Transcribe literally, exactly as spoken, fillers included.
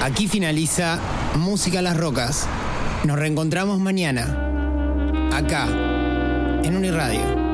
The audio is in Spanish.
Aquí finaliza Música a las Rocas. Nos reencontramos mañana, acá, en Uniradio.